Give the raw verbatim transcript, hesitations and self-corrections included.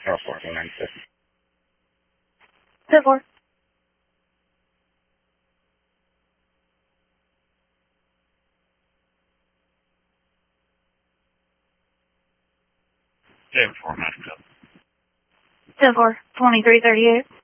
Zero four two nine six. Zero four. Zero four nine seven. Zero four twenty three thirty eight.